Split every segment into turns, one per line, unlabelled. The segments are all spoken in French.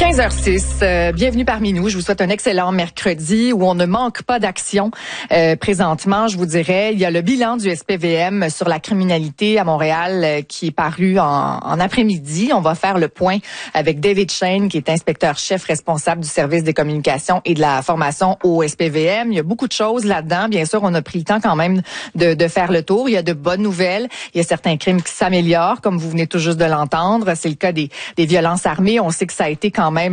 15h06, bienvenue parmi nous. Je vous souhaite un excellent mercredi où on ne manque pas d'action. Présentement, je vous dirais, il y a le bilan du SPVM sur la criminalité à Montréal qui est paru en après-midi. On va faire le point avec David Shane, qui est inspecteur-chef responsable du service des communications et de la formation au SPVM. Il y a beaucoup de choses là-dedans. Bien sûr, on a pris le temps quand même de faire le tour. Il y a de bonnes nouvelles. Il y a certains crimes qui s'améliorent, comme vous venez tout juste de l'entendre. C'est le cas des violences armées. On sait que ça a été quand même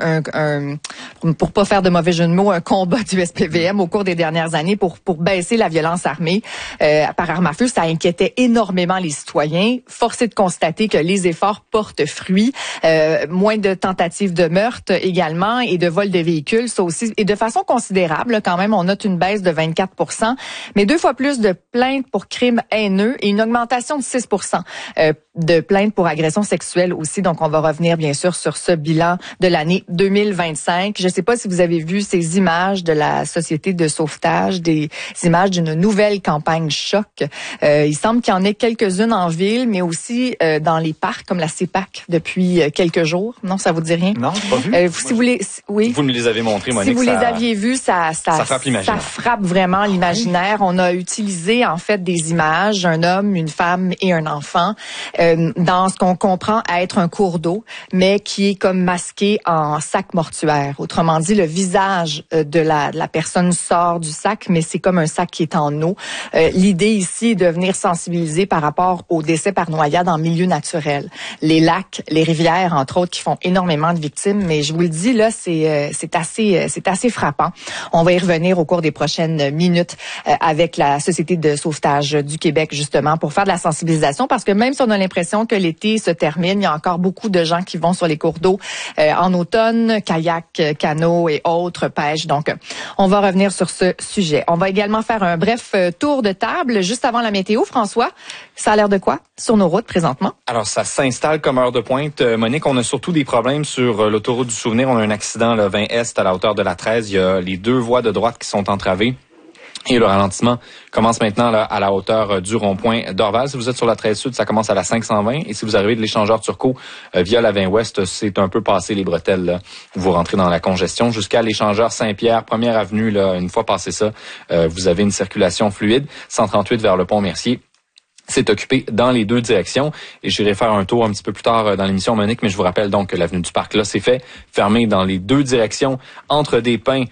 pour pas faire de mauvais jeu de mots, un combat du SPVM au cours des dernières années pour baisser la violence armée par arme à feu. Ça inquiétait énormément les citoyens. Force est de constater que les efforts portent fruit. Moins de tentatives de meurtre également et de vol de véhicules, ça aussi, et de façon considérable. Quand même, on note une baisse de 24%, mais 2 fois plus de plaintes pour crimes haineux et une augmentation de 6% de plaintes pour agressions sexuelles aussi. Donc, on va revenir bien sûr sur ce bilan de l'année 2025. Je ne sais pas si vous avez vu ces images de la Société de sauvetage, des images d'une nouvelle campagne choc. Il semble qu'il y en ait quelques-unes en ville, mais aussi dans les parcs comme la CEPAC depuis quelques jours. Non, ça vous dit rien?
Non, pas vu.
Si vous les, oui.
Vous me les avez montrées, Monique.
Si vous les aviez vus, ça
frappe l'imaginaire.
Ça frappe vraiment l'imaginaire. On a utilisé en fait des images, un homme, une femme et un enfant, dans ce qu'on comprend être un cours d'eau, mais qui est comme masqué en sac mortuaire. Autrement dit, le visage de la personne sort du sac, mais c'est comme un sac qui est en eau. L'idée ici est de venir sensibiliser par rapport aux décès par noyade en milieu naturel. Les lacs, les rivières, entre autres, qui font énormément de victimes, mais je vous le dis, là, c'est assez frappant. On va y revenir au cours des prochaines minutes avec la Société de sauvetage du Québec, justement, pour faire de la sensibilisation, parce que même si on a l'impression que l'été se termine, il y a encore beaucoup de gens qui vont sur les cours d'eau en automne, kayak, canot et autres pêches. Donc, on va revenir sur ce sujet. On va également faire un bref tour de table juste avant la météo. François, ça a l'air de quoi sur nos routes présentement? Alors, ça s'installe comme heure de pointe. Monique, on a surtout des problèmes sur l'autoroute du Souvenir. On a un accident, le 20 Est, à la hauteur de la 13. Il y a les 2 voies de droite qui sont entravées. Et le ralentissement commence maintenant là, à la hauteur du rond-point d'Orval. Si vous êtes sur la 13 Sud, ça commence à la 520. Et si vous arrivez de l'échangeur Turcot via la 20 Ouest, c'est un peu passé les bretelles. Là, vous rentrez dans la congestion jusqu'à l'échangeur Saint-Pierre, première avenue. Là, une fois passé ça, vous avez une circulation fluide. 138 vers le pont Mercier. C'est occupé dans les 2 directions et j'irai faire un tour un petit peu plus tard dans l'émission, Monique, mais je vous rappelle donc que l'avenue du Parc, là, c'est fait, fermé dans les 2 directions entre Des-Pins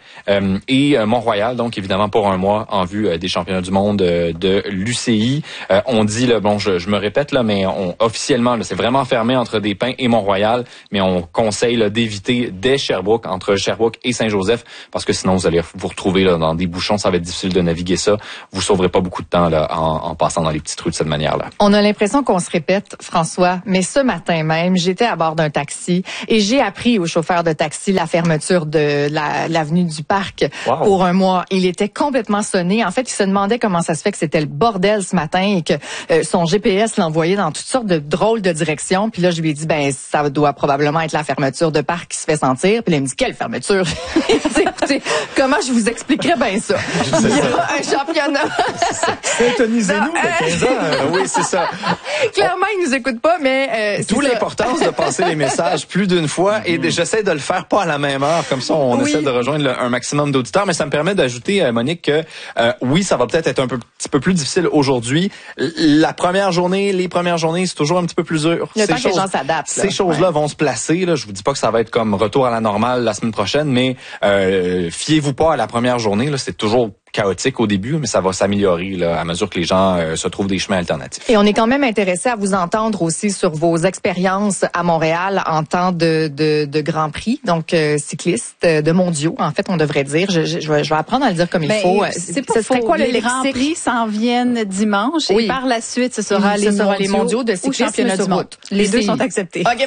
et Mont-Royal, donc évidemment pour un mois en vue des championnats du monde de l'UCI. On dit, là, bon, je me répète, là, mais officiellement, là, c'est vraiment fermé entre Des-Pins et Mont-Royal, mais on conseille là, d'éviter dès Sherbrooke, entre Sherbrooke et Saint-Joseph, parce que sinon vous allez vous retrouver là, dans des bouchons, ça va être difficile de naviguer ça. Vous sauverez pas beaucoup de temps là, en passant dans les petites rues de cette manière-là. On a l'impression qu'on se répète, François, mais ce matin même, j'étais à bord d'un taxi et j'ai appris au chauffeur de taxi la fermeture de l'avenue du Parc pour un mois. Il était complètement sonné. En fait, il se demandait comment ça se fait que c'était le bordel ce matin et que son GPS l'envoyait dans toutes sortes de drôles de directions. Puis là, je lui ai dit, ben ça doit probablement être la fermeture de Parc qui se fait sentir. Puis là, il me dit, quelle fermeture? Écoutez, comment je vous expliquerais bien ça? Il y a un championnat.
Syntonisez-nous de 15 ans. Oui, c'est ça.
Clairement, ils nous écoutent pas, mais
d'où l'importance de passer les messages plus d'une fois et j'essaie de le faire pas à la même heure, comme ça on essaie de rejoindre un maximum d'auditeurs, mais ça me permet d'ajouter, Monique, que oui, ça va peut-être être un petit peu plus difficile aujourd'hui. Les premières journées, c'est toujours un petit peu plus dur.
Le temps que les gens s'adaptent.
Ces choses-là vont se placer. Là, je vous dis pas que ça va être comme retour à la normale la semaine prochaine, mais fiez-vous pas à la première journée. Là, c'est toujours chaotique au début, mais ça va s'améliorer là, à mesure que les gens se trouvent des chemins alternatifs. Et on est quand même intéressé à vous entendre aussi sur vos expériences à Montréal en temps de Grand Prix, donc cycliste, de mondiaux, en fait, on devrait dire. Je vais apprendre à le dire comme il faut.
C'est pas faux. Quoi, les Grands Prix s'en viennent dimanche et par la suite, ce sera les mondiaux de cyclisme sur route.
Les 2 sont acceptés. OK,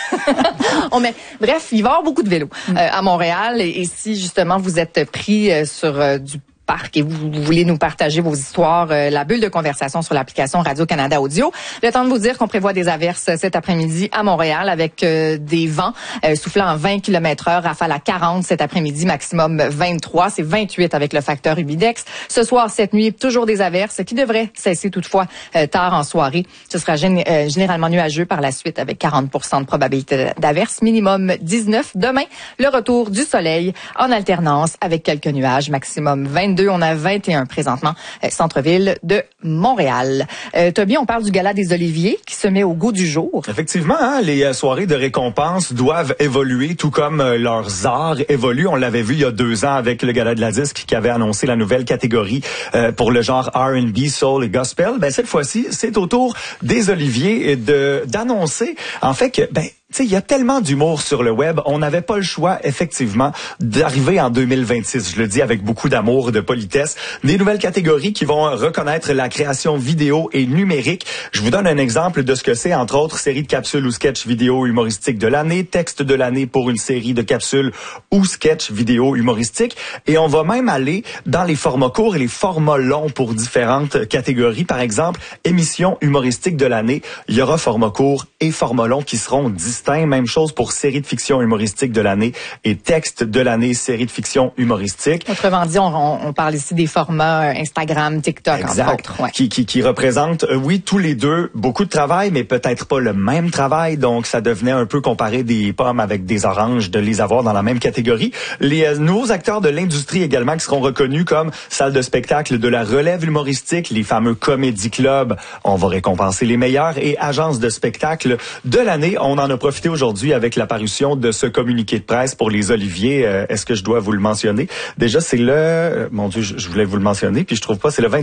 parfait. Bref, il va y avoir beaucoup de vélos à Montréal et si justement vous êtes pris sur du parc et vous voulez nous partager vos histoires, la bulle de conversation sur l'application Radio-Canada Audio. Le temps de vous dire qu'on prévoit des averses cet après-midi à Montréal avec des vents soufflant à 20 km/h, rafale à 40 cet après-midi, maximum 23. C'est 28 avec le facteur humidex. Ce soir, cette nuit, toujours des averses qui devraient cesser toutefois tard en soirée. Ce sera généralement nuageux par la suite avec 40% de probabilité d'averse, minimum 19. Demain, le retour du soleil en alternance avec quelques nuages, maximum 22. On a 21 présentement, centre-ville de Montréal. Toby, on parle du gala des Oliviers qui se met au goût du jour.
Effectivement, hein, les soirées de récompense doivent évoluer tout comme leurs arts évoluent. On l'avait vu il y a 2 ans avec le gala de la disque qui avait annoncé la nouvelle catégorie pour le genre R&B, soul et gospel. Ben cette fois-ci, c'est au tour des Oliviers d'annoncer en fait que il y a tellement d'humour sur le web, on n'avait pas le choix, effectivement, d'arriver en 2026. Je le dis avec beaucoup d'amour et de politesse. Des nouvelles catégories qui vont reconnaître la création vidéo et numérique. Je vous donne un exemple de ce que c'est, entre autres, série de capsules ou sketch vidéo humoristique de l'année, texte de l'année pour une série de capsules ou sketch vidéo humoristique. Et on va même aller dans les formats courts et les formats longs pour différentes catégories. Par exemple, émission humoristique de l'année, il y aura format court et format long qui seront distincts. Même chose pour série de fiction humoristique de l'année et texte de l'année, série de fiction humoristique.
Autrement dit, on parle ici des formats Instagram, TikTok,
exact,
entre autres. Ouais.
Qui représentent, oui, tous les deux beaucoup de travail, mais peut-être pas le même travail. Donc, ça devenait un peu comparer des pommes avec des oranges, de les avoir dans la même catégorie. Les nouveaux acteurs de l'industrie également qui seront reconnus comme salles de spectacle de la relève humoristique, les fameux comédie clubs, on va récompenser les meilleurs, et agences de spectacle de l'année. On en a profité aujourd'hui avec la parution de ce communiqué de presse pour les Oliviers. Est-ce que je dois vous le mentionner? Déjà, c'est le... mon Dieu, je voulais vous le mentionner, puis je trouve pas, c'est le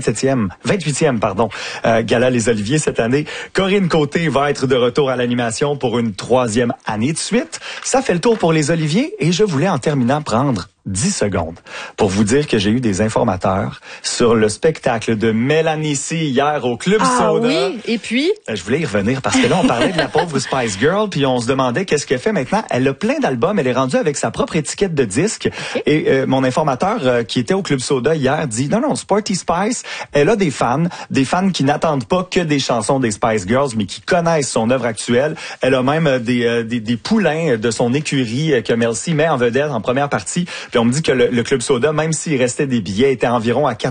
28e, gala Les Oliviers cette année. Corinne Côté va être de retour à l'animation pour une 3e année de suite. Ça fait le tour pour les Oliviers et je voulais en terminant prendre 10 secondes pour vous dire que j'ai eu des informateurs sur le spectacle de Mélanie C hier au Club Soda.
Oui, et puis?
Je voulais y revenir parce que là, on parlait de la pauvre Spice Girl, puis on se demandait qu'est-ce qu'elle fait maintenant. Elle a plein d'albums, elle est rendue avec sa propre étiquette de disque. Okay. Et mon informateur qui était au Club Soda hier dit, non, Sporty Spice, elle a des fans qui n'attendent pas que des chansons des Spice Girls, mais qui connaissent son œuvre actuelle. Elle a même des poulains de son écurie que Mel C met en vedette en première partie. Puis on me dit que le Club Soda, même s'il restait des billets, était environ à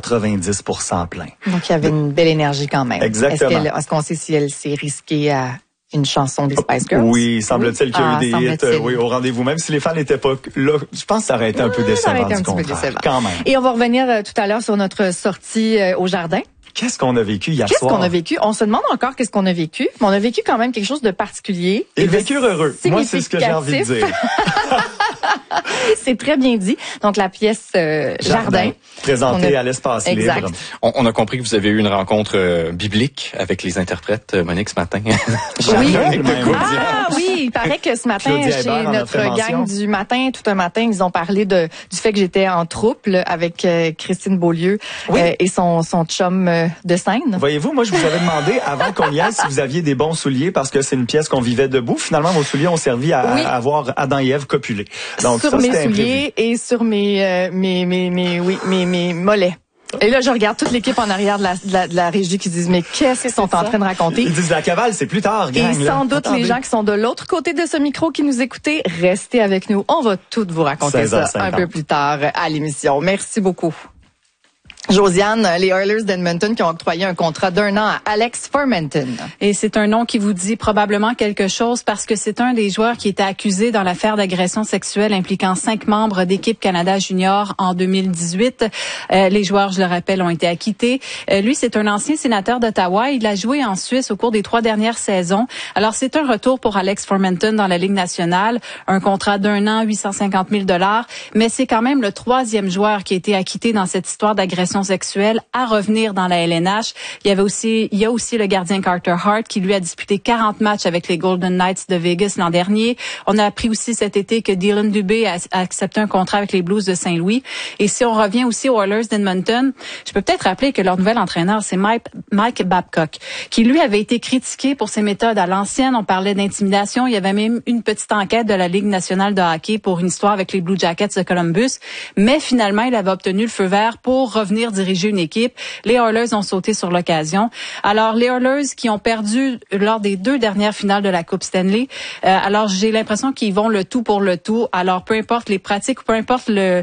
90% plein.
Donc, il y avait une belle énergie quand même.
Exactement.
Est-ce qu'on sait si elle s'est risquée à une chanson des Spice Girls?
Oui, semble-t-il qu'il y a eu des hits au rendez-vous. Même si les fans n'étaient pas là, je pense que ça aurait été un peu décevant.
Ça aurait été un petit peu décevant.
Quand même.
Et on va revenir tout à l'heure sur notre sortie au jardin.
Qu'est-ce qu'on a vécu hier soir?
Qu'est-ce qu'on a vécu? On se demande encore qu'est-ce qu'on a vécu. Mais on a vécu quand même quelque chose de particulier.
Et vécu heureux. Moi, c'est ce que j'ai envie de dire.
C'est très bien dit. Donc, la pièce Jardin.
Présentée à l'Espace Libre.
On a compris que vous avez eu une rencontre biblique avec les interprètes, Monique, ce matin.
Oui. Oui, il paraît que ce matin, chez notre gang du matin, tout un matin, ils ont parlé du fait que j'étais en troupe avec Christine Beaulieu et son chum de scène.
Voyez-vous, moi, je vous avais demandé, avant qu'on y aille, si vous aviez des bons souliers, parce que c'est une pièce qu'on vivait debout. Finalement, vos souliers ont servi à voir Adam et Ève copuler. Donc,
sur mes souliers et sur mes mollets. Et là, je regarde toute l'équipe en arrière de la régie qui disent, mais qu'est-ce qu'ils sont en train de raconter?
Ils disent, la cavale, c'est plus tard, gang.
Et sans doute, les gens qui sont de l'autre côté de ce micro qui nous écoutez, restez avec nous. On va tout vous raconter ça un peu plus tard à l'émission. Merci beaucoup. Josiane, les Oilers d'Edmonton qui ont octroyé un contrat d'1 an à Alex Formenton.
Et c'est un nom qui vous dit probablement quelque chose parce que c'est un des joueurs qui était accusé dans l'affaire d'agression sexuelle impliquant 5 membres d'équipe Canada Junior en 2018. Les joueurs, je le rappelle, ont été acquittés. Lui, c'est un ancien sénateur d'Ottawa. Il a joué en Suisse au cours des 3 dernières saisons. Alors, c'est un retour pour Alex Formenton dans la Ligue nationale. Un contrat d'1 an, $850 000. Mais c'est quand même le 3e joueur qui a été acquitté dans cette histoire d'agression d'agression sexuelle à revenir dans la LNH. Il y a aussi le gardien Carter Hart qui lui a disputé 40 matchs avec les Golden Knights de Vegas l'an dernier. On a appris aussi cet été que Dylan Dubé a accepté un contrat avec les Blues de Saint-Louis. Et si on revient aussi aux Oilers d'Edmonton, je peux peut-être rappeler que leur nouvel entraîneur, c'est Mike Babcock, qui lui avait été critiqué pour ses méthodes à l'ancienne. On parlait d'intimidation. Il y avait même une petite enquête de la Ligue nationale de hockey pour une histoire avec les Blue Jackets de Columbus. Mais finalement, il avait obtenu le feu vert pour revenir diriger une équipe. Les Oilers ont sauté sur l'occasion. Alors, les Oilers qui ont perdu lors des 2 dernières finales de la Coupe Stanley, alors j'ai l'impression qu'ils vont le tout pour le tout. Alors, peu importe les pratiques, peu importe le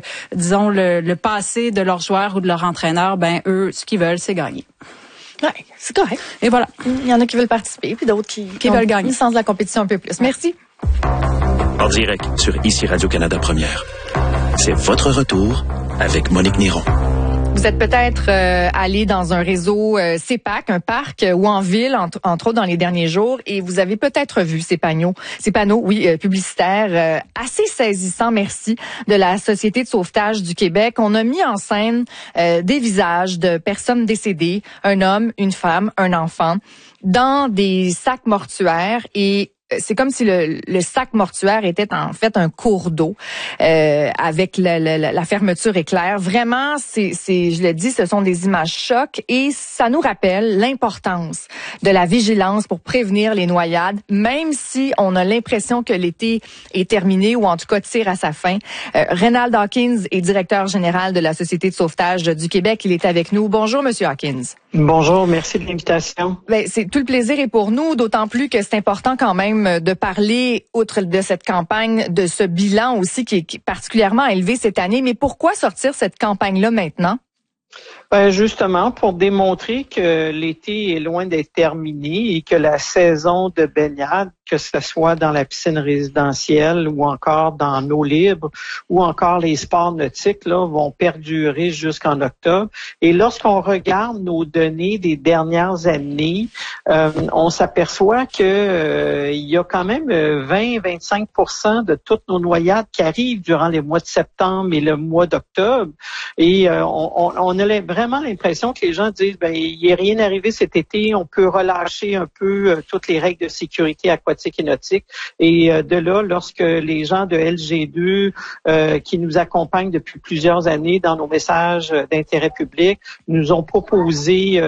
passé de leurs joueurs ou de leur entraîneur, ben eux, ce qu'ils veulent, c'est gagner.
Ouais, c'est correct.
Et voilà.
Il y en a qui veulent participer, puis d'autres qui
veulent gagner.
Le sens de la compétition un peu plus. Merci.
En direct sur ici Radio-Canada Première. C'est votre retour avec Monique Néron.
Vous êtes peut-être allé dans un réseau CEPAC, un parc ou en ville, entre autres dans les derniers jours, et vous avez peut-être vu ces panneaux publicitaires assez saisissants, merci, de la Société de sauvetage du Québec. On a mis en scène des visages de personnes décédées, un homme, une femme, un enfant, dans des sacs mortuaires et c'est comme si le sac mortuaire était en fait un cours d'eau avec la fermeture éclair. Vraiment, je le dis, ce sont des images chocs et ça nous rappelle l'importance de la vigilance pour prévenir les noyades, même si on a l'impression que l'été est terminé ou en tout cas tire à sa fin. Reynald Hawkins est directeur général de la Société de sauvetage du Québec. Il est avec nous. Bonjour, Monsieur Hawkins.
Bonjour, merci de l'invitation.
C'est tout le plaisir est pour nous, d'autant plus que c'est important quand même de parler, outre de cette campagne, de ce bilan aussi qui est particulièrement élevé cette année. Mais pourquoi sortir cette campagne-là maintenant?
Justement, pour démontrer que l'été est loin d'être terminé et que la saison de baignade, que ce soit dans la piscine résidentielle ou encore dans l'eau libre ou encore les sports nautiques, là, vont perdurer jusqu'en octobre. Et lorsqu'on regarde nos données des dernières années, on s'aperçoit que il y a quand même 20-25% de toutes nos noyades qui arrivent durant les mois de septembre et le mois d'octobre. Et on a vraiment l'impression que les gens disent, il n'est rien arrivé cet été, on peut relâcher un peu toutes les règles de sécurité aquatique et nautique. Et de là, lorsque les gens de LG2 qui nous accompagnent depuis plusieurs années dans nos messages d'intérêt public nous ont proposé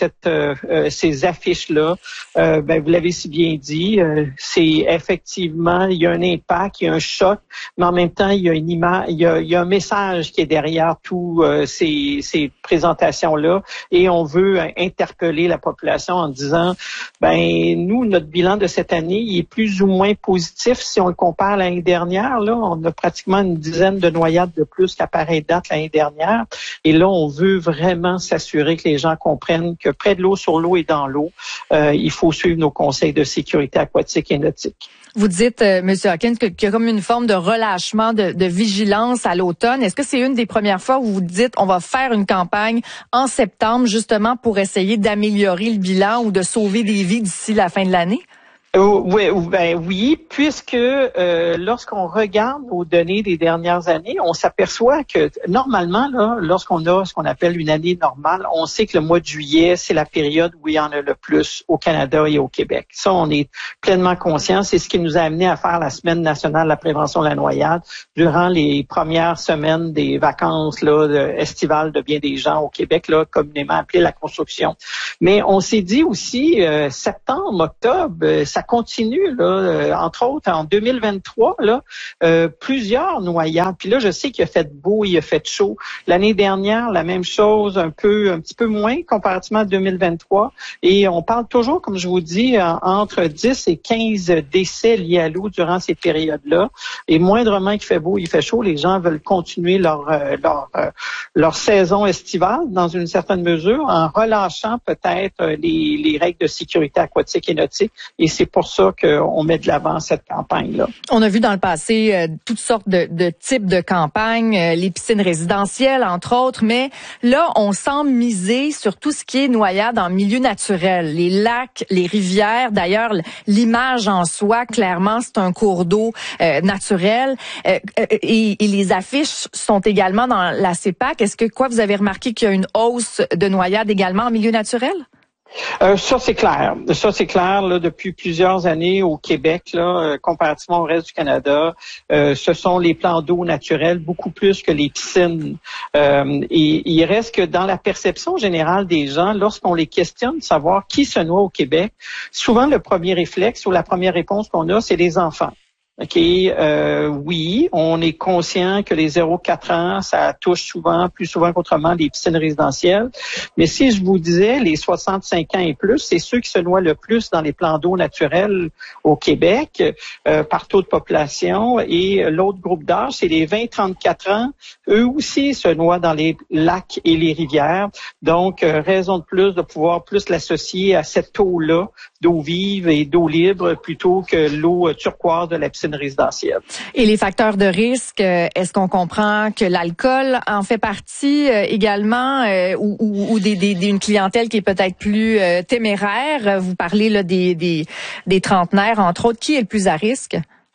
ces affiches-là, vous l'avez si bien dit, c'est effectivement, il y a un impact, il y a un choc, mais en même temps, il y a une image, il y a un message qui est derrière tous ces présentations-là et on veut interpeller la population en disant, nous, notre bilan de cette année, il est plus ou moins positif si on le compare à l'année dernière. Là, on a pratiquement une dizaine de noyades de plus qu'à pareille date l'année dernière. Et là, on veut vraiment s'assurer que les gens comprennent que près de l'eau, sur l'eau et dans l'eau, il faut suivre nos conseils de sécurité aquatique et nautique.
Vous dites, M. Hawkins, qu'il y a comme une forme de relâchement, de vigilance à l'automne. Est-ce que c'est une des premières fois où vous dites on va faire une campagne en septembre justement pour essayer d'améliorer le bilan ou de sauver des vies d'ici la fin de l'année?
Oui, puisque lorsqu'on regarde nos données des dernières années, on s'aperçoit que normalement, là, lorsqu'on a ce qu'on appelle une année normale, on sait que le mois de juillet, c'est la période où il y en a le plus au Canada et au Québec. Ça, on est pleinement conscient. C'est ce qui nous a amené à faire la Semaine nationale de la prévention de la noyade durant les premières semaines des vacances estivales de bien des gens au Québec, là, communément appelé la construction. Mais on s'est dit aussi, septembre, octobre, ça continue, là, entre autres, en 2023, là, plusieurs noyades. Puis là, je sais qu'il a fait beau, il a fait chaud. L'année dernière, la même chose, un petit peu moins comparativement à 2023. Et on parle toujours, comme je vous dis, entre 10 et 15 décès liés à l'eau durant ces périodes-là. Et moindrement qu'il fait beau, il fait chaud, les gens veulent continuer leur saison estivale dans une certaine mesure en relâchant peut-être les règles de sécurité aquatique et nautique. Et c'est pour ça qu'on met de l'avant cette campagne-là.
On a vu dans le passé toutes sortes de types de campagnes, les piscines résidentielles, entre autres, mais là, on semble miser sur tout ce qui est noyade en milieu naturel, les lacs, les rivières. D'ailleurs, l'image en soi, clairement, c'est un cours d'eau naturel. Et les affiches sont également dans la CEPAC. Est-ce que vous avez remarqué qu'il y a une hausse de noyade également en milieu naturel?
Ça, c'est clair. Ça, c'est clair là, depuis plusieurs années au Québec, là, comparativement au reste du Canada. Ce sont les plans d'eau naturels beaucoup plus que les piscines. Et il reste que dans la perception générale des gens, lorsqu'on les questionne de savoir qui se noie au Québec, souvent le premier réflexe ou la première réponse qu'on a, c'est les enfants. OK, oui, on est conscient que les 0-4 ans, ça touche souvent, plus souvent qu'autrement, les piscines résidentielles. Mais si je vous disais les 65 ans et plus, c'est ceux qui se noient le plus dans les plans d'eau naturels au Québec, par taux de population. Et l'autre groupe d'âge, c'est les 20-34 ans. Eux aussi se noient dans les lacs et les rivières. Donc, raison de plus de pouvoir plus l'associer à cette eau-là, d'eau vive et d'eau libre, plutôt que l'eau turquoise de la piscine résidentielle.
Et les facteurs de risque, est-ce qu'on comprend que l'alcool en fait partie également ou d'une clientèle qui est peut-être plus téméraire? Vous parlez là des trentenaires, entre autres. Qui est le plus à risque?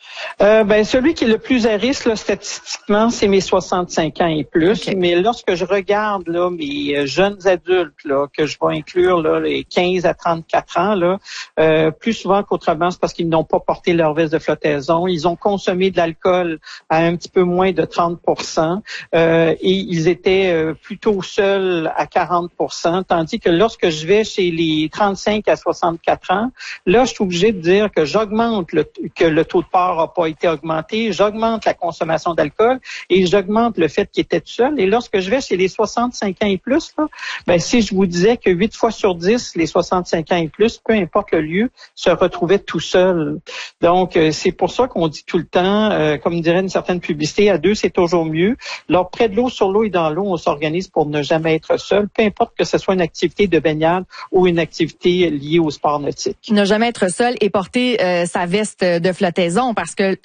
Celui qui est le plus à risque là, statistiquement, c'est mes 65 ans et plus. Okay. Mais lorsque je regarde là mes jeunes adultes là que je vais inclure là les 15 à 34 ans là, plus souvent qu'autrement, c'est parce qu'ils n'ont pas porté leur veste de flottaison. Ils ont consommé de l'alcool à un petit peu moins de 30%, et ils étaient plutôt seuls à 40%. Tandis que lorsque je vais chez les 35 à 64 ans, là, je suis obligé de dire que j'augmente que le taux de part n'a pas été augmenté, j'augmente la consommation d'alcool et j'augmente le fait qu'ils étaient tout seuls. Et lorsque je vais chez les 65 ans et plus, là, si je vous disais que 8 fois sur 10, les 65 ans et plus, peu importe le lieu, se retrouvaient tout seuls. Donc, c'est pour ça qu'on dit tout le temps, comme dirait une certaine publicité, à deux, c'est toujours mieux. Alors, près de l'eau, sur l'eau et dans l'eau, on s'organise pour ne jamais être seul, peu importe que ce soit une activité de baignade ou une activité liée au sport nautique.
Ne jamais être seul et porter sa veste de flottaison, parce que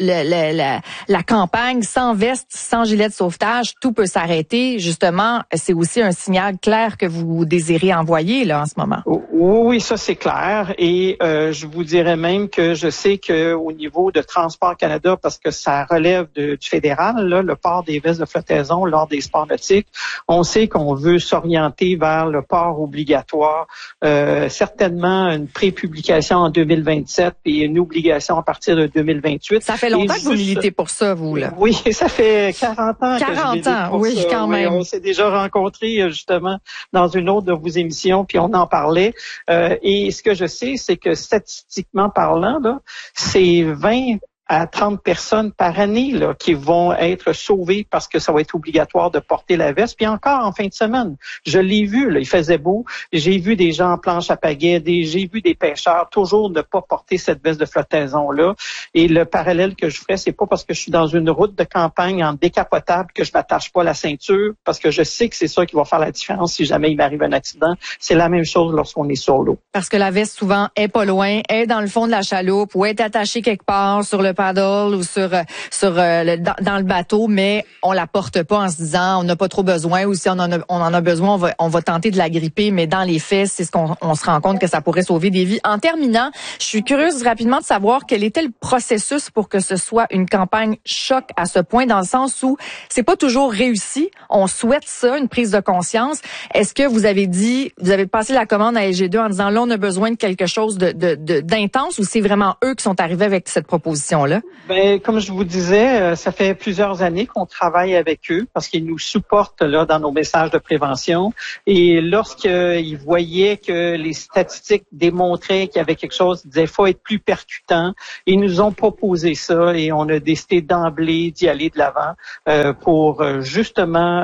la campagne, sans veste, sans gilet de sauvetage, tout peut s'arrêter. Justement, c'est aussi un signal clair que vous désirez envoyer là en ce moment.
Oui, ça c'est clair. Et je vous dirais même que je sais que au niveau de Transport Canada, parce que ça relève du fédéral, là, le port des vestes de flottaison lors des sports nautiques, on sait qu'on veut s'orienter vers le port obligatoire. Certainement une prépublication en 2027 et une obligation à partir de 2028.
Ça fait longtemps que vous militez pour ça, vous, là.
Oui, ça fait 40 ans
40
que je milite pour
oui,
ça.
Quand même.
On s'est déjà rencontrés, justement, dans une autre de vos émissions, puis on en parlait. Et ce que je sais, c'est que statistiquement parlant, là, c'est 20 à 30 personnes par année là, qui vont être sauvées parce que ça va être obligatoire de porter la veste. Puis encore en fin de semaine, je l'ai vu, là, il faisait beau. J'ai vu des gens en planche à pagaie, j'ai vu des pêcheurs toujours ne pas porter cette veste de flottaison-là. Et le parallèle que je ferais, c'est pas parce que je suis dans une route de campagne en décapotable que je m'attache pas à la ceinture, parce que je sais que c'est ça qui va faire la différence si jamais il m'arrive un accident. C'est la même chose lorsqu'on est sur l'eau.
Parce que la veste, souvent, est pas loin, est dans le fond de la chaloupe ou est attachée quelque part sur le paddle ou dans le bateau, mais on la porte pas en se disant on n'a pas trop besoin, ou si on en a besoin, on va tenter de la gripper, mais dans les faits, c'est ce qu'on se rend compte que ça pourrait sauver des vies. En terminant, je suis curieuse rapidement de savoir quel était le processus pour que ce soit une campagne choc à ce point, dans le sens où c'est pas toujours réussi. On souhaite ça, une prise de conscience. Est-ce que vous avez passé la commande à SG2 en disant là on a besoin de quelque chose d'intense, ou c'est vraiment eux qui sont arrivés avec cette proposition-là?
Comme je vous disais, ça fait plusieurs années qu'on travaille avec eux parce qu'ils nous supportent là dans nos messages de prévention. Et lorsqu'ils voyaient que les statistiques démontraient qu'il y avait quelque chose, ils disaient faut être plus percutant. Ils nous ont proposé ça et on a décidé d'emblée d'y aller de l'avant pour justement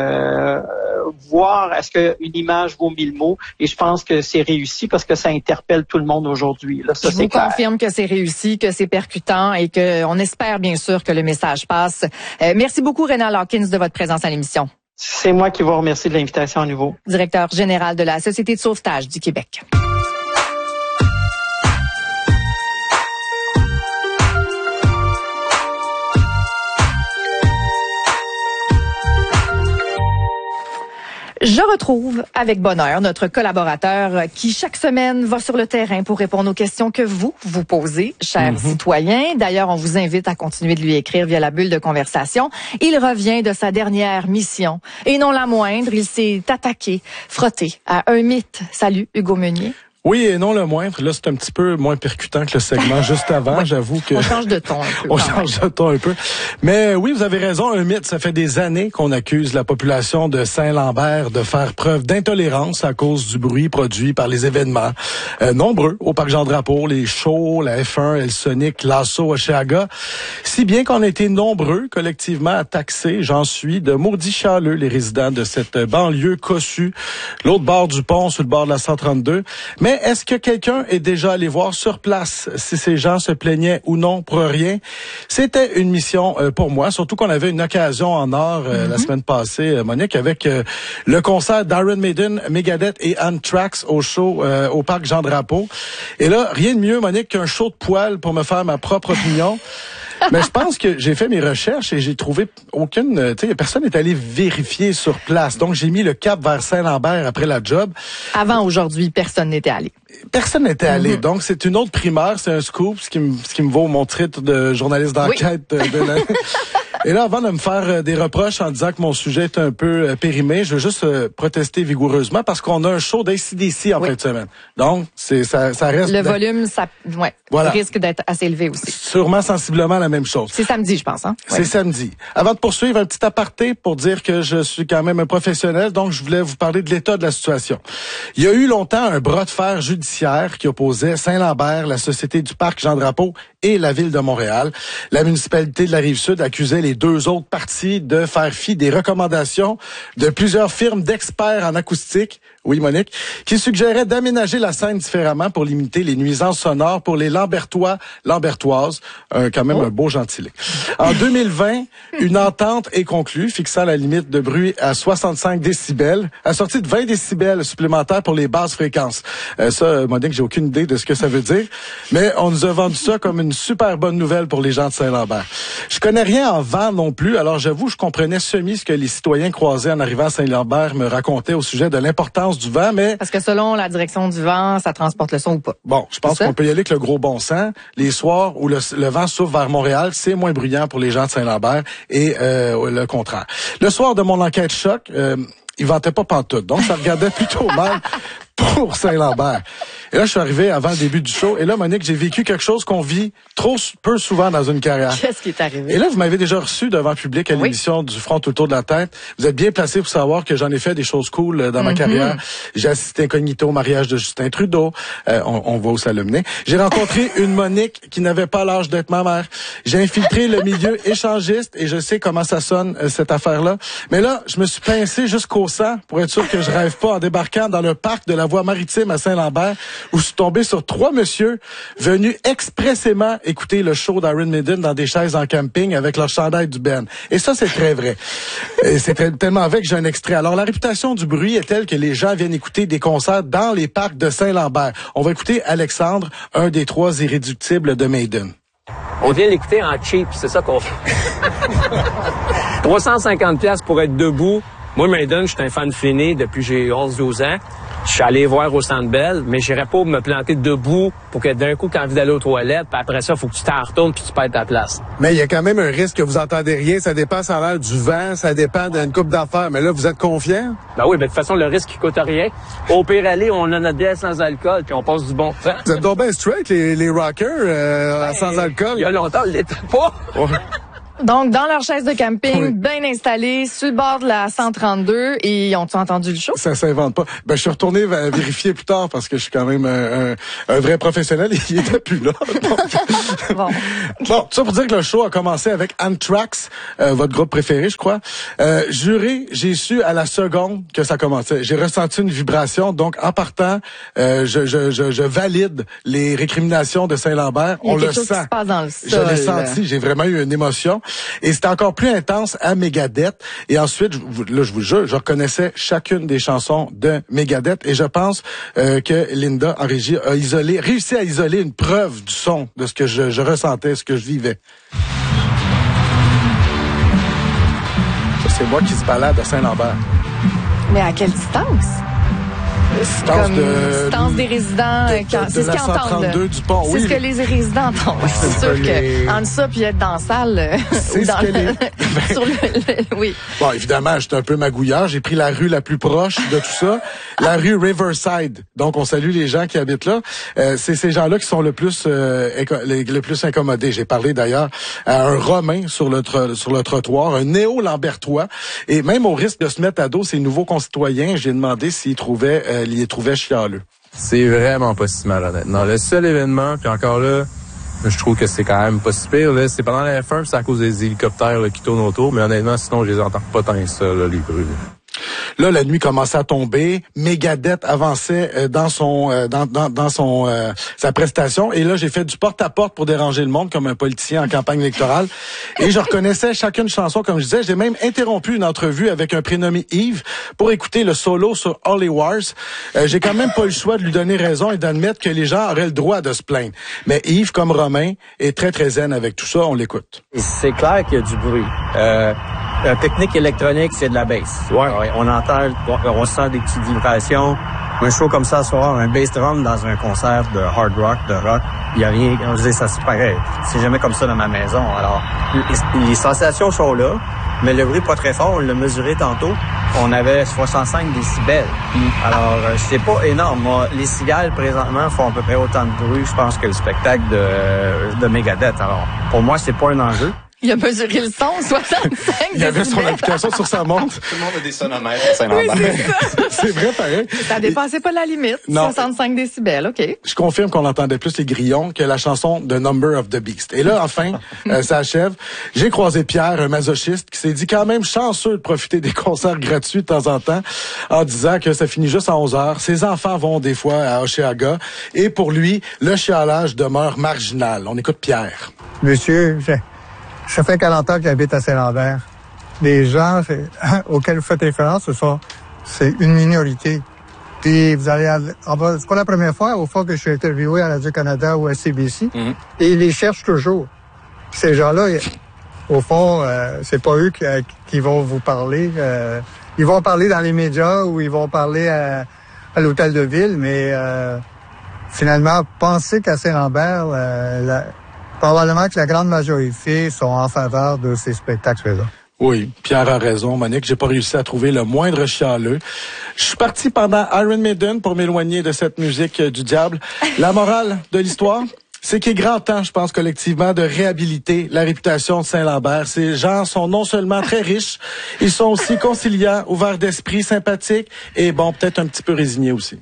voir est-ce qu'une image vaut 1000 mots. Et je pense que c'est réussi parce que ça interpelle tout le monde aujourd'hui. Là, ça,
je vous confirme que c'est réussi, que c'est percutant et qu'on espère bien sûr que le message passe. Merci beaucoup, Rénal Hawkins, de votre présence à l'émission.
C'est moi qui vous remercie de l'invitation à nouveau.
Directeur général de la Société de sauvetage du Québec. Je retrouve avec bonheur notre collaborateur qui chaque semaine va sur le terrain pour répondre aux questions que vous posez, chers citoyens. D'ailleurs, on vous invite à continuer de lui écrire via la bulle de conversation. Il revient de sa dernière mission. Et non la moindre, il s'est frotté à un mythe. Salut, Hugo Meunier.
Oui, et non le moindre. Là, c'est un petit peu moins percutant que le segment juste avant.
Ouais.
J'avoue que...
On change de ton un peu.
On change de ton un peu. Mais oui, vous avez raison, un mythe. Ça fait des années qu'on accuse la population de Saint-Lambert de faire preuve d'intolérance à cause du bruit produit par les événements nombreux au Parc Jean-Drapeau, les shows, la F1, El Sonic, l'Asso, Oshéaga. Si bien qu'on a été nombreux collectivement à taxer, j'en suis, de maudits chialeux les résidents de cette banlieue cossue, l'autre bord du pont, sur le bord de la 132. Mais est-ce que quelqu'un est déjà allé voir sur place si ces gens se plaignaient ou non pour rien? C'était une mission pour moi, surtout qu'on avait une occasion en or la semaine passée, Monique, avec le concert d'Iron Maiden, Megadeth et Anthrax au show au Parc Jean-Drapeau. Et là, rien de mieux, Monique, qu'un show de poil pour me faire ma propre opinion. Mais je pense que j'ai fait mes recherches et j'ai trouvé aucune... Tu sais, personne n'est allé vérifier sur place. Donc, j'ai mis le cap vers Saint-Lambert après la job.
Avant aujourd'hui, personne n'était allé.
Personne n'était allé. Donc, c'est une autre primeur, c'est un scoop, ce qui me vaut mon titre de journaliste d'enquête de l'année. Et là, avant de me faire des reproches en disant que mon sujet est un peu périmé, je veux juste protester vigoureusement parce qu'on a un show d'ACDC en fin de semaine. Donc, ça reste...
Le volume, ça risque d'être assez élevé aussi.
Sûrement sensiblement la même chose.
C'est samedi, je pense. Hein?
C'est samedi. Avant de poursuivre, un petit aparté pour dire que je suis quand même un professionnel, donc je voulais vous parler de l'état de la situation. Il y a eu longtemps un bras de fer judiciaire qui opposait Saint-Lambert, la Société du Parc Jean-Drapeau et la Ville de Montréal. La municipalité de la Rive-Sud accusait les deux autres parties de faire fi des recommandations de plusieurs firmes d'experts en acoustique, oui Monique, qui suggéraient d'aménager la scène différemment pour limiter les nuisances sonores pour les Lambertois, Lambertoises, quand même un beau gentilé. En 2020, une entente est conclue fixant la limite de bruit à 65 décibels, assortie de 20 décibels supplémentaires pour les basses fréquences. Ça, Monique, j'ai aucune idée de ce que ça veut dire, mais on nous a vendu ça comme une super bonne nouvelle pour les gens de Saint-Lambert. Je connais rien en vent non plus, alors j'avoue, je comprenais semi ce que les citoyens croisés en arrivant à Saint-Lambert me racontaient au sujet de l'importance du vent, mais...
Parce que selon la direction du vent, ça transporte le son ou pas.
Bon, je pense qu'on peut y aller avec le gros bon sens. Les soirs où le vent souffle vers Montréal, c'est moins bruyant pour les gens de Saint-Lambert et le contraire. Le soir de mon enquête choc, il ventait pas pantoute, donc ça regardait plutôt mal pour Saint-Lambert. Et là, je suis arrivé avant le début du show. Et là, Monique, j'ai vécu quelque chose qu'on vit trop peu souvent dans une carrière.
Qu'est-ce qui est arrivé?
Et là, vous m'avez déjà reçu devant public à l'émission du Front autour de la tête. Vous êtes bien placé pour savoir que j'en ai fait des choses cool dans ma carrière. J'ai assisté incognito au mariage de Justin Trudeau. On va où ça l'a mené. J'ai rencontré une Monique qui n'avait pas l'âge d'être ma mère. J'ai infiltré le milieu échangiste et je sais comment ça sonne, cette affaire-là. Mais là, je me suis pincé jusqu'au sang pour être sûr que je rêve pas en débarquant dans le parc de la Voie maritime à Saint-Lambert où je suis tombé sur 3 messieurs venus expressément écouter le show d'Iron Maiden dans des chaises en camping avec leur chandail du Ben. Et ça, c'est très vrai. Et c'est tellement vrai que j'ai un extrait. Alors, la réputation du bruit est telle que les gens viennent écouter des concerts dans les parcs de Saint-Lambert. On va écouter Alexandre, un des 3 irréductibles de Maiden.
On vient l'écouter en cheap, c'est ça qu'on fait. 350$ pour être debout. Moi, Maiden, je suis un fan fini depuis que j'ai 11-12 ans. Je suis allé voir au Centre Bell, mais j'irais pas me planter debout pour que d'un coup, quand tu envie d'aller aux toilettes, puis après ça, il faut que tu t'en retournes puis tu perds ta place.
Mais il y a quand même un risque que vous entendez rien. Ça dépend, ça a l'air du vent, ça dépend d'une couple d'affaires. Mais là, vous êtes confiant?
Ben oui, ben de toute façon, le risque, il coûte rien. Au pire aller, on a notre bière sans alcool puis on passe du bon temps.
Vous êtes donc bien straight, les rockers, sans alcool?
Il y a longtemps, on l'était pas.
Donc, dans leur chaise de camping, bien installée, sur le bord de la 132, et ont-ils entendu le show?
Ça s'invente pas. Ben, je suis retourné vérifier plus tard parce que je suis quand même un vrai professionnel et il était plus là. Donc... Bon, tout ça pour dire que le show a commencé avec Anthrax, votre groupe préféré, je crois. Juré, j'ai su à la seconde que ça commençait. J'ai ressenti une vibration. Donc, en partant, je valide les récriminations de Saint-Lambert. On le sent.
Qui se passe dans le sol.
Je l'ai senti. J'ai vraiment eu une émotion. Et c'était encore plus intense à Megadeth. Et ensuite, là, je vous jure, je reconnaissais chacune des chansons de Megadeth. Et je pense que Linda, en régie, a réussi à isoler une preuve du son de ce que je ressentais, ce que je vivais. Ça, c'est moi qui se balade à Saint-Lambert.
Mais à quelle distance? Distance des résidents, c'est ce qu'ils entendent.
Du pont.
C'est ce que les résidents entendent. C'est sûr qu'entre ça puis être dans la salle ou dans sur oui.
Bon, évidemment, j'étais un peu magouillard. J'ai pris la rue la plus proche de tout ça, la rue Riverside. Donc, on salue les gens qui habitent là. C'est ces gens-là qui sont le plus incommodés. J'ai parlé d'ailleurs à un Romain sur le trottoir, un néo-lambertois, et même au risque de se mettre à dos ses nouveaux concitoyens, j'ai demandé s'ils les trouvaient chialeux.
C'est vraiment pas si mal, honnêtement. Le seul événement, puis encore là, je trouve que c'est quand même pas si pire, là, c'est pendant la F1, c'est à cause des hélicoptères là, qui tournent autour, mais honnêtement, sinon, je les entends pas tant que ça, là, les bruits.
Là, la nuit commençait à tomber. Megadeth avançait dans sa prestation. Et là, j'ai fait du porte-à-porte pour déranger le monde comme un politicien en campagne électorale. Et je reconnaissais chacune chanson, comme je disais. J'ai même interrompu une entrevue avec un prénommé Yves pour écouter le solo sur Holy Wars. J'ai quand même pas eu le choix de lui donner raison et d'admettre que les gens auraient le droit de se plaindre. Mais Yves, comme Romain, est très, très zen avec tout ça. On l'écoute.
C'est clair qu'il y a du bruit. Technique électronique, c'est de la bass. Ouais. On entend, on sent des petites vibrations. Un show comme ça, soir, un bass drum dans un concert de hard rock, de rock, il y a rien, on se dit, ça se paraît. C'est jamais comme ça dans ma maison. Alors, les sensations sont là, mais le bruit pas très fort, on l'a mesuré tantôt. On avait 65 décibels. Alors, c'est pas énorme. Moi, les cigales, présentement, font à peu près autant de bruit, je pense, que le spectacle de Megadeth. Alors, pour moi, c'est pas un enjeu.
Il a mesuré le son, 65
Il avait son application sur sa montre.
Tout le monde a des sonomètres à Saint-Lambert.
Oui,
c'est vrai, pareil.
Ça dépassait pas la limite. Non. 65 décibels, OK.
Je confirme qu'on entendait plus les grillons que la chanson The Number of the Beast. Et là, enfin, ça achève. J'ai croisé Pierre, un masochiste, qui s'est dit quand même chanceux de profiter des concerts gratuits de temps en temps, en disant que ça finit juste à 11h. Ses enfants vont des fois à Oshéaga. Et pour lui, le chialage demeure marginal. On écoute Pierre.
Monsieur, ça fait 40 ans que j'habite à Saint-Lambert. Les gens auxquels vous faites référence, c'est une minorité. Puis vous allez, c'est pas la première fois, au fond, que je suis interviewé à Radio-Canada ou à CBC, et ils les cherchent toujours. Ces gens-là, au fond, c'est pas eux qui vont vous parler. Ils vont parler dans les médias ou ils vont parler à l'hôtel de ville, mais finalement, pensez qu'à Saint-Lambert, probablement que la grande majorité sont en faveur de ces spectacles-là.
Oui, Pierre a raison, Monique. J'ai pas réussi à trouver le moindre chialeux. Je suis parti pendant Iron Maiden pour m'éloigner de cette musique du diable. La morale de l'histoire, c'est qu'il est grand temps, je pense, collectivement, de réhabiliter la réputation de Saint-Lambert. Ces gens sont non seulement très riches, ils sont aussi conciliants, ouverts d'esprit, sympathiques et, bon, peut-être un petit peu résignés aussi.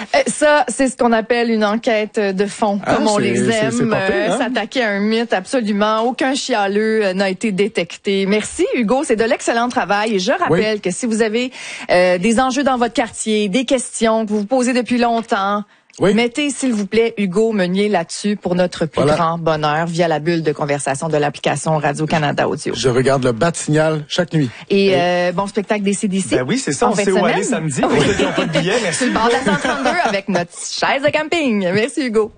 Ça, c'est ce qu'on appelle une enquête de fond, comme on les aime.
C'est pas pire, hein?
S'attaquer à un mythe, absolument. Aucun chialeux n'a été détecté. Merci, Hugo. C'est de l'excellent travail. Et je rappelle que si vous avez des enjeux dans votre quartier, des questions que vous vous posez depuis longtemps, mettez, s'il vous plaît, Hugo Meunier là-dessus pour notre plus grand bonheur via la bulle de conversation de l'application Radio-Canada Audio.
Je regarde le Bat-Signal chaque nuit.
Et bon spectacle des CDC.
Ben oui, c'est ça. On sait où aller samedi. Pour ceux qui n'ont pas de billets, merci.
Sur le bord de la 132 avec notre chaise de camping. Merci, Hugo.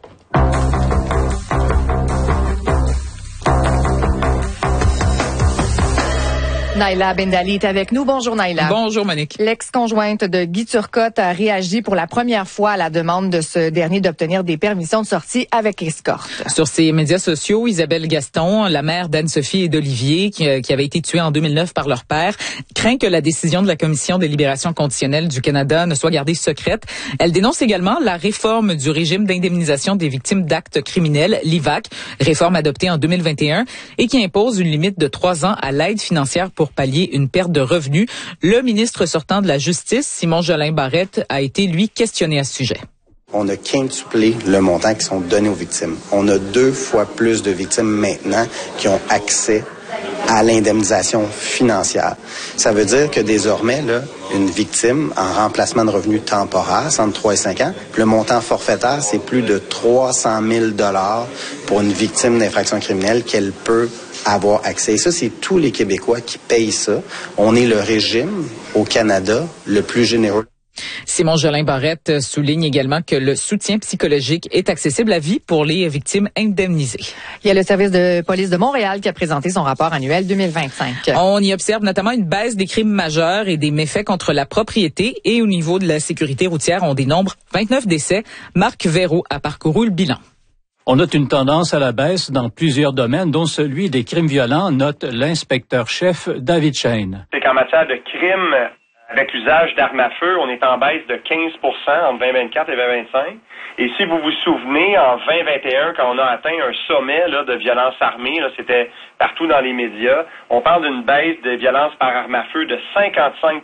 Naila Bendali est avec nous. Bonjour Naila.
Bonjour Monique.
L'ex-conjointe de Guy Turcotte a réagi pour la première fois à la demande de ce dernier d'obtenir des permissions de sortie avec escorte.
Sur ses médias sociaux, Isabelle Gaston, la mère d'Anne-Sophie et d'Olivier, qui avait été tuée en 2009 par leur père, craint que la décision de la Commission des libérations conditionnelles du Canada ne soit gardée secrète. Elle dénonce également la réforme du régime d'indemnisation des victimes d'actes criminels, l'IVAC, réforme adoptée en 2021 et qui impose une limite de 3 ans à l'aide financière pour pallier une perte de revenus. Le ministre sortant de la Justice, Simon Jolin Barrette, a été, lui, questionné à ce sujet.
On a quintuplé le montant qui sont donnés aux victimes. On a 2 fois plus de victimes maintenant qui ont accès à l'indemnisation financière. Ça veut dire que désormais, là, une victime en remplacement de revenus temporaires, c'est entre 3 et 5 ans, le montant forfaitaire, c'est plus de 300 000 $ pour une victime d'infraction criminelle qu'elle peut avoir accès. Et ça, c'est tous les Québécois qui payent ça. On est le régime au Canada le plus généreux.
Simon Jolin-Barrette souligne également que le soutien psychologique est accessible à vie pour les victimes indemnisées.
Il y a le service de police de Montréal qui a présenté son rapport annuel 2025.
On y observe notamment une baisse des crimes majeurs et des méfaits contre la propriété, et au niveau de la sécurité routière, on dénombre 29 décès. Marc Véraud a parcouru le bilan.
On note une tendance à la baisse dans plusieurs domaines, dont celui des crimes violents, note l'inspecteur-chef David Shane.
C'est qu'en matière de crimes avec l'usage d'armes à feu, on est en baisse de 15% entre 2024 et 2025. Et si vous vous souvenez, en 2021, quand on a atteint un sommet là, de violence armée, là, c'était partout dans les médias, on parle d'une baisse de violence par arme à feu de 55%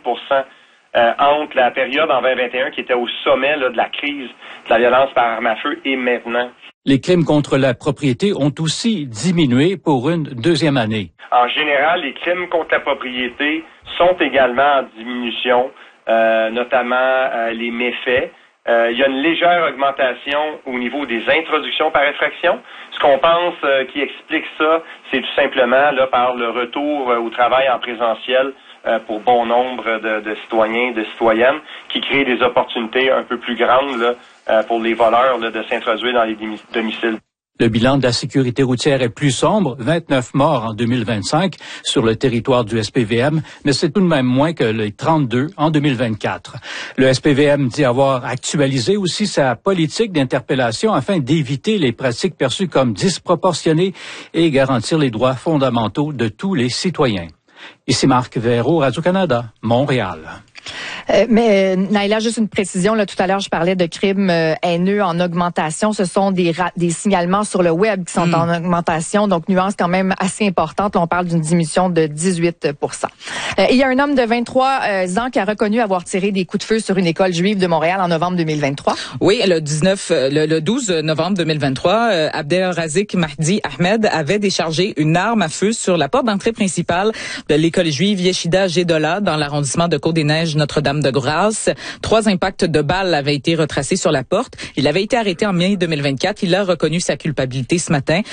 entre la période en 2021 qui était au sommet là, de la crise de la violence par arme à feu et maintenant.
Les crimes contre la propriété ont aussi diminué pour une deuxième année.
En général, les crimes contre la propriété sont également en diminution, notamment les méfaits. Il y a une légère augmentation au niveau des introductions par effraction. Ce qu'on pense qui explique ça, c'est tout simplement là par le retour au travail en présentiel pour bon nombre de citoyens et de citoyennes qui créent des opportunités un peu plus grandes là, pour les voleurs là, de s'introduire dans les domiciles.
Le bilan de la sécurité routière est plus sombre, 29 morts en 2025 sur le territoire du SPVM, mais c'est tout de même moins que les 32 en 2024. Le SPVM dit avoir actualisé aussi sa politique d'interpellation afin d'éviter les pratiques perçues comme disproportionnées et garantir les droits fondamentaux de tous les citoyens. Ici Marc Véraud, Radio-Canada, Montréal.
Mais Naïla, juste une précision. Là, tout à l'heure, je parlais de crimes haineux en augmentation. Ce sont des signalements sur le web qui sont en augmentation. Donc, nuance quand même assez importante. Là, on parle d'une diminution de 18%. Il y a un homme de 23 ans qui a reconnu avoir tiré des coups de feu sur une école juive de Montréal en novembre 2023.
Oui, le 12 novembre 2023, Abdelrazik Mahdi Ahmed avait déchargé une arme à feu sur la porte d'entrée principale de l'école juive Yeshida Gedola dans l'arrondissement de Côte-des-Neiges Notre-Dame-de-Grâce. 3 impacts de balles avaient été retracés sur la porte. Il avait été arrêté en mai 2024. Il a reconnu sa culpabilité ce matin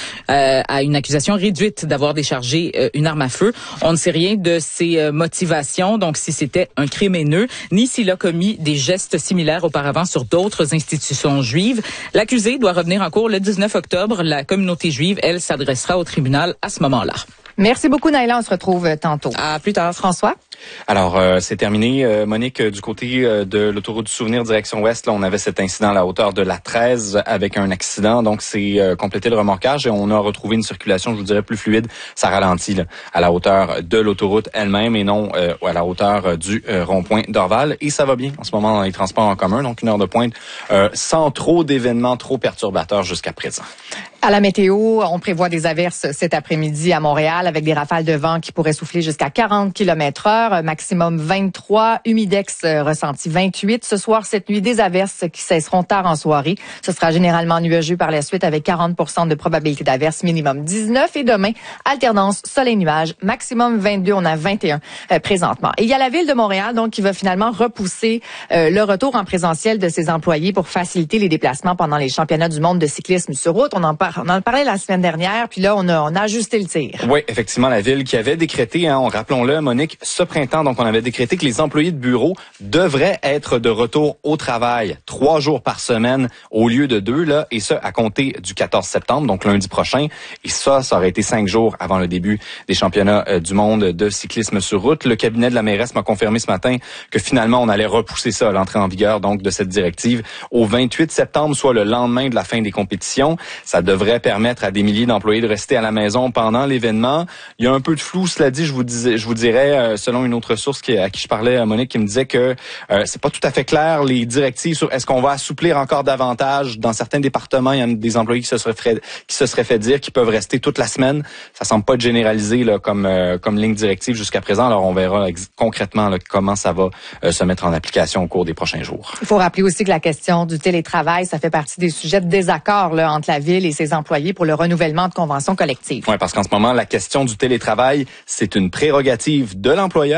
à une accusation réduite d'avoir déchargé une arme à feu. On ne sait rien de ses motivations, donc si c'était un crime haineux, ni s'il a commis des gestes similaires auparavant sur d'autres institutions juives. L'accusé doit revenir en cours le 19 octobre. La communauté juive, elle, s'adressera au tribunal à ce moment-là.
Merci beaucoup, Naïla. On se retrouve tantôt.
À plus tard.
François?
Alors, c'est terminé. Monique, du côté de l'autoroute du Souvenir, direction ouest, là, on avait cet incident à la hauteur de la 13 avec un accident. Donc, c'est complété le remorquage et on a retrouvé une circulation, je vous dirais, plus fluide. Ça ralentit là, à la hauteur de l'autoroute elle-même et non à la hauteur du rond-point d'Orval. Et ça va bien en ce moment dans les transports en commun. Donc, une heure de pointe sans trop d'événements trop perturbateurs jusqu'à présent.
À la météo, on prévoit des averses cet après-midi à Montréal avec des rafales de vent qui pourraient souffler jusqu'à 40 km/h, maximum 23, humidex ressenti 28. Ce soir, cette nuit, des averses qui cesseront tard en soirée. Ce sera généralement nuageux par la suite avec 40% de probabilité d'averse, minimum 19. Et demain, alternance soleil-nuage, maximum 22, on a 21 présentement. Et il y a la Ville de Montréal donc qui va finalement repousser le retour en présentiel de ses employés pour faciliter les déplacements pendant les championnats du monde de cyclisme sur route. On en parlait la semaine dernière, puis là, on a ajusté le tir.
Oui, effectivement, la Ville qui avait décrété, rappelons-le, Monique, ce printemps, donc on avait décrété que les employés de bureau devraient être de retour au travail 3 jours par semaine au lieu de 2, là, et ce, à compter du 14 septembre, donc lundi prochain. Et ça aurait été 5 jours avant le début des championnats du monde de cyclisme sur route. Le cabinet de la mairesse m'a confirmé ce matin que finalement, on allait repousser ça, l'entrée en vigueur donc de cette directive, au 28 septembre, soit le lendemain de la fin des compétitions. Ça devrait permettre à des milliers d'employés de rester à la maison pendant l'événement. Il y a un peu de flou, cela dit, je vous dirais, selon une autre source à qui je parlais, Monique, qui me disait que c'est pas tout à fait clair les directives sur est-ce qu'on va assouplir encore davantage. Dans certains départements, il y a des employés qui se seraient fait dire qu'ils peuvent rester toute la semaine. Ça semble pas être généralisé là, comme ligne directive jusqu'à présent. Alors on verra concrètement là, comment ça va se mettre en application au cours des prochains jours.
Il faut rappeler aussi que la question du télétravail, ça fait partie des sujets de désaccord là, entre la Ville et ses employés pour le renouvellement de conventions collectives.
Oui, parce qu'en ce moment, la question du télétravail, c'est une prérogative de l'employeur.